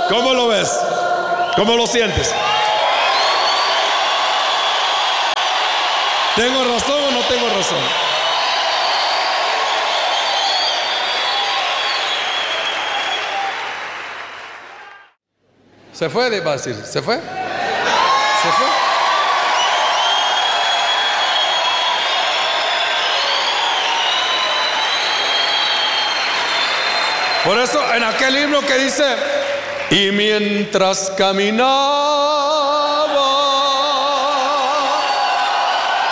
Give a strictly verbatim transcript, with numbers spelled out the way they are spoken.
¿Cómo lo ves? ¿Cómo lo sientes? ¿Tengo razón o no tengo razón? Se fue, va a decir, ¿se fue? ¿Se fue? Por eso en aquel himno que dice: y mientras caminaba